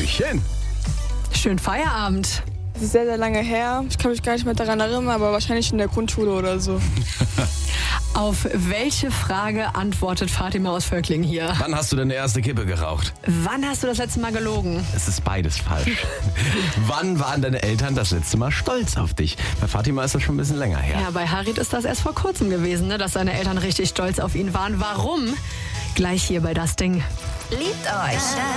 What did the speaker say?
Hallöchen. Schönen Feierabend. Das ist sehr, sehr lange her. Ich kann mich gar nicht mehr daran erinnern, aber wahrscheinlich in der Grundschule oder so. Auf welche Frage antwortet Fatima aus Völklingen hier? Wann hast du deine erste Kippe geraucht? Wann hast du das letzte Mal gelogen? Es ist beides falsch. Wann waren deine Eltern das letzte Mal stolz auf dich? Bei Fatima ist das schon ein bisschen länger her. Ja, bei Harit ist das erst vor kurzem gewesen, ne, dass seine Eltern richtig stolz auf ihn waren. Warum? Gleich hier bei Das Ding. Liebt euch.